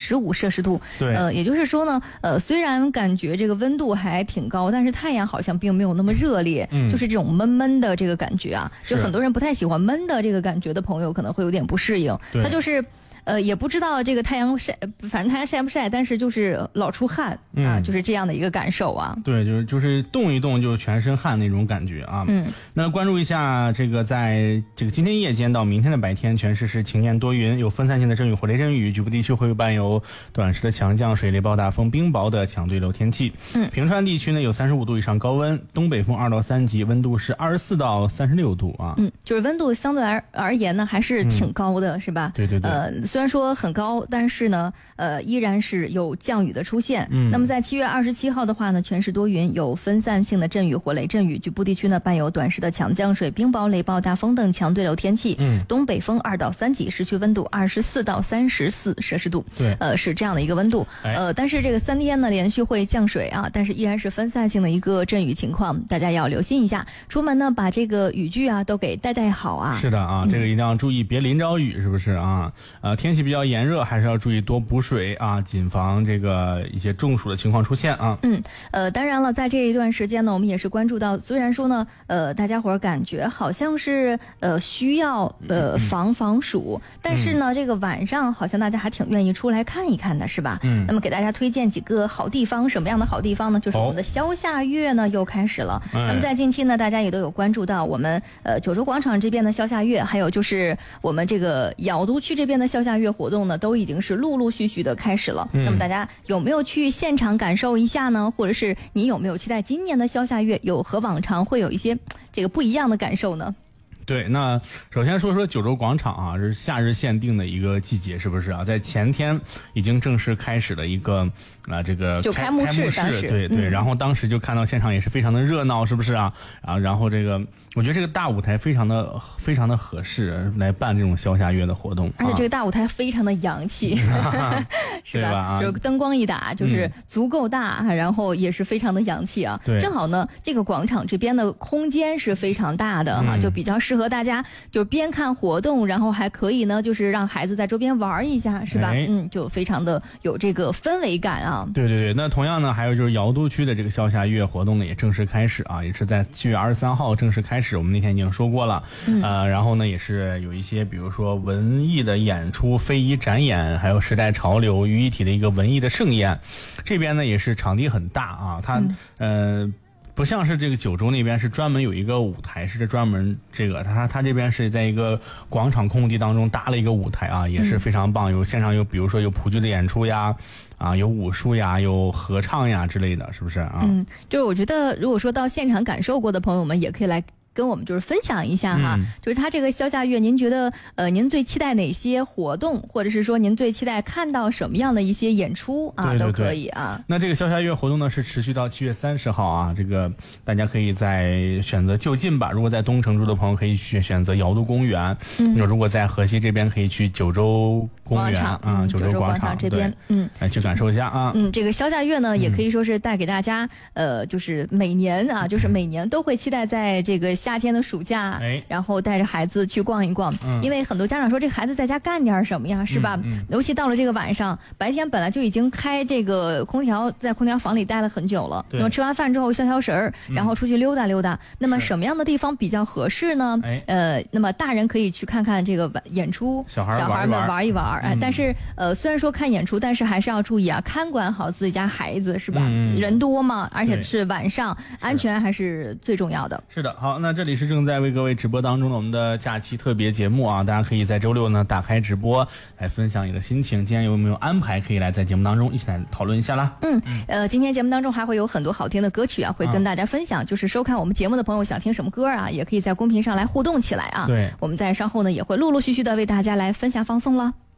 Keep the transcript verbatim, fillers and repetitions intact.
十五摄氏度。 对， 呃，也就是说呢，呃，虽然感觉这个温度还挺高，但是太阳好像并没有那么热烈， 嗯、 就是这种闷闷的这个感觉啊，就很多人不太喜欢闷的这个感觉的朋友可能会有点不适应。它就是。呃，也不知道这个太阳晒，反正太阳晒不晒，但是就是老出汗、嗯、啊，就是这样的一个感受啊。 对，就是就是动一动就全身汗那种感觉啊。 嗯， 那关注一下这个，在这个今天夜间到明天的白天，全市是晴间多云，有分散性的阵雨或雷阵雨，局部地区会伴有短时的强降水、雷暴大风、冰雹的强对流天气。 嗯， 平川地区呢有三十五度以上高温，东北风二到三级，温度是二十四到三十六度啊。 嗯，就是温度相对而而言呢还是挺高的，嗯、是吧？ 对对对。 呃，虽然说很高，但是呢，呃，依然是有降雨的出现。 嗯， 那么在七月二十七号的话呢，全市多云，有分散性的阵雨或雷阵雨，局部地区呢伴有短时的强降水、冰雹、雷暴大风等强对流天气。 嗯， 东北风二到三级，市区温度二十四到三十四摄氏度。 对， 呃，是这样的一个温度。 哎、 呃，但是这个三天呢连续会降水啊，但是依然是分散性的一个阵雨情况，大家要留心一下。出门呢，把这个雨具啊都给带带好啊。 是的啊，这个一定要注意，别淋着雨，是不是啊？呃，天气比较炎热，还是要注意多补水啊，谨防这个一些中暑的情况出现啊。 嗯，呃，当然了，在这一段时间呢，我们也是关注到，虽然说呢，呃，大家伙儿感觉好像是呃需要呃防防暑，但是呢，嗯、这个晚上好像大家还挺愿意出来看一看的，是吧？ 嗯。 那么给大家推荐几个好地方，什么样的好地方呢？就是我们的消夏月呢、哦、又开始了。那么在近期呢，大家也都有关注到我们呃九州广场这边的消夏月，还有就是我们这个瑶都区这边的消夏月活动呢，都已经是陆陆续续的开始了。嗯、那么大家有没有去现场感受一下呢？或者是你有没有期待今年的消夏月有和往常会有一些这个不一样的感受呢？ 对，那首先说说九州广场啊，是夏日限定的一个季节，是不是啊？在前天已经正式开始了一个啊，这个就开幕式， 开幕式对对、嗯，然后当时就看到现场也是非常的热闹，是不是啊？啊，然后这个我觉得这个大舞台非常的非常的合适来办这种消夏月的活动， 而且这个大舞台非常的洋气，啊、是吧？ 吧就是灯光一打，就是足够大，嗯、然后也是非常的洋气啊。 对， 正好呢，这个广场这边的空间是非常大的哈、嗯，就比较适合大家就边看活动，然后还可以呢，就是让孩子在周边玩一下，是吧？ 哎、 嗯，就非常的有这个氛围感啊。 对对对，那同样呢，还有就是瑶都区的这个消夏月活动呢也正式开始啊，也是在七月二十三号正式开始。我们那天已经说过了， 嗯、 呃，然后呢也是有一些比如说文艺的演出、非遗展演，还有时代潮流于一体的一个文艺的盛宴。这边呢也是场地很大啊，它、嗯、呃。不像是这个九州那边是专门有一个舞台，是专门这个他他这边是在一个广场空地当中搭了一个舞台啊，也是非常棒。有现场有比如说有普剧的演出呀，啊有武术呀，有合唱呀之类的，是不是啊？ 嗯，就是我觉得如果说到现场感受过的朋友们，也可以来跟我们就是分享一下哈， 嗯、 就是他这个消夏月，您觉得呃您最期待哪些活动，或者是说您最期待看到什么样的一些演出啊， 对对对都可以啊。 那这个消夏月活动呢是持续到七月三十号啊，这个大家可以在选择就近吧。如果在东城住的朋友可以选选择瑶都公园，嗯，如果在河西这边可以去九州公园啊、 嗯， 九州广场这边，嗯， 来去感受一下啊。 嗯，这个消夏月呢，也可以说是带给大家，呃，就是每年啊，就是每年都会期待在这个夏天的暑假， 哎， 然后带着孩子去逛一逛，嗯、因为很多家长说这个孩子在家干点什么呀，是吧？ 嗯嗯、 尤其到了这个晚上，白天本来就已经开这个空调，在空调房里待了很久了，那么吃完饭之后消消食儿，然后出去溜达溜达。嗯、那么什么样的地方比较合适呢？呃，那么大人可以去看看这个演出， 小孩小孩们玩一玩，哎、 嗯， 但是呃，虽然说看演出，但是还是要注意啊，看管好自己家孩子，是吧？ 嗯、 人多嘛，而且是晚上，安全还是最重要的。 是的，好，那这里是正在为各位直播当中的我们的假期特别节目啊，大家可以在周六呢打开直播来分享你的心情。今天有没有安排可以来在节目当中一起来讨论一下啦？ 嗯，呃，今天节目当中还会有很多好听的歌曲啊，会跟大家分享。嗯、就是收看我们节目的朋友想听什么歌啊，也可以在公屏上来互动起来啊。 对， 我们在稍后呢也会陆陆续续的为大家来分享放送了。